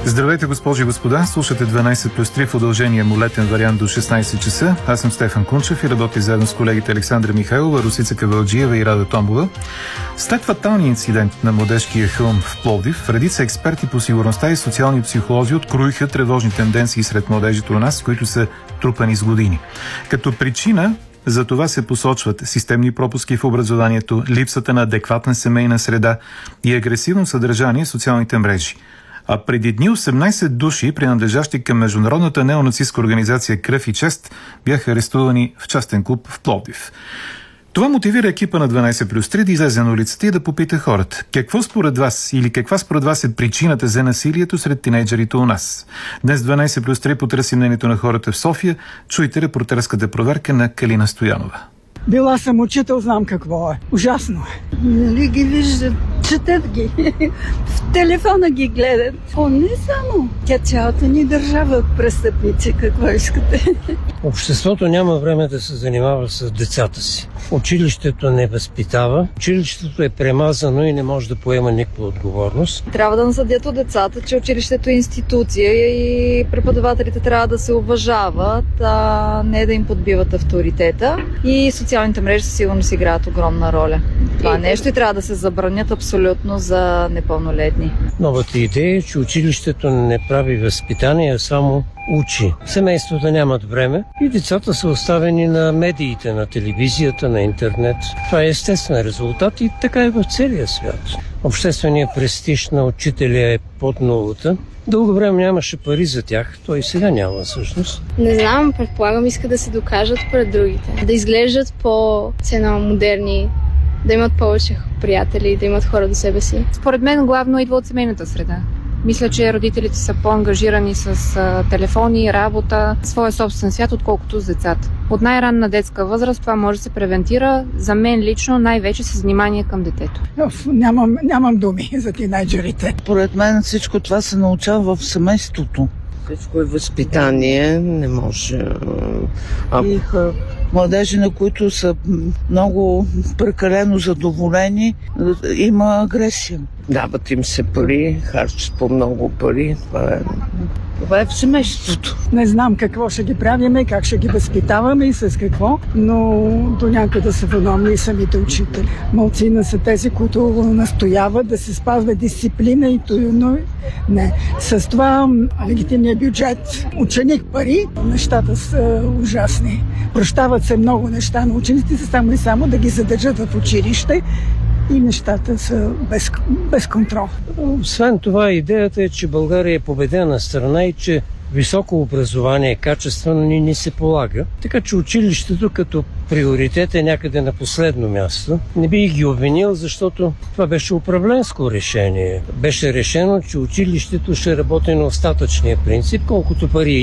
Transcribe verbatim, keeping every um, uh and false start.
Здравейте, госпожи и господа! Слушате дванайсет плюс три в удължение му летен вариант до шестнайсет часа. Аз съм Стефан Кунчев и работя заедно с колегите Александра Михайлова, Русица Кавалджиева и Рада Томбова. След фаталния инцидент на младежкия хълм в Пловдив, редица експерти по сигурността и социални психолози откроиха тревожни тенденции сред младежите у нас, които са трупани с години. Като причина за това се посочват системни пропуски в образованието, липсата на адекватна семейна среда и агресивно съдържание в социалните мрежи. А преди дни осемнайсет души, принадлежащи към международната неонацистка организация Кръв и чест, бяха арестувани в частен клуб в Пловдив. Това мотивира екипа на дванайсет плюс три да излезе на улицата и да попита хората: какво според вас или каква според вас е причината за насилието сред тинейджерите у нас? Днес дванайсет плюс три потърси мнението на хората в София. Чуйте репортерската проверка на Калина Стоянова. Била съм учител, знам какво е. Ужасно е. Нали ги виждат, четат ги. В телефона ги гледат. О, не само. Тя цялата ни държава от престъпници. Какво искате? Обществото няма време да се занимава с децата си. Училището не възпитава. Училището е премазано и не може да поема никаква отговорност. Трябва да насъдят от децата, че училището е институция и преподавателите трябва да се уважават, а не да им подбиват авторитета. И социалните мрежи със сигурност играят огромна роля. Това нещо и трябва да се забранят абсолютно за непълнолетни. Новата идея е, че училището не прави възпитание, а само учи. Семействата нямат време и децата са оставени на медиите, на телевизията, на интернет. Това е естествен резултат и така е в целия свят. Общественият престиж на учителя е под нулата. Дълго време нямаше пари за тях, той и сега няма всъщност. Не знам, предполагам, иска да се докажат пред другите. Да изглеждат по-ценно модерни, да имат повече приятели, да имат хора до себе си. Според мен главно идва от семейната среда. Мисля, че родителите са по-ангажирани с а, телефони, работа, своя собствен свят, отколкото с децата. От най-ранна детска възраст това може да се превентира, за мен лично най-вече с внимание към детето. Нямам, нямам думи за тинейджерите. Поред мен всичко това се научава в семейството. Всичко е възпитание, не може. А... И младежи, на които са много прекалено задоволени, има агресия. Дават им се пари, харчат по много пари. Това е... Това е в семейството. Не знам какво ще ги правиме, как ще ги възпитаваме и с какво, но до някъде са виновни и самите учители. Малцина са тези, които настояват да се спазва дисциплина и но не. С това легитимния бюджет, ученик пари, нещата са ужасни. Прощават се много неща на учениците, само и само да ги задържат в училище. И нещата са без, без контрол. Освен това, идеята е, че България е победена страна и че високо образование, качествено ни не се полага. Така че училището като приоритет е някъде на последно място. Не би ги обвинил, защото това беше управленско решение. Беше решено, че училището ще работи на остатъчния принцип, колкото пари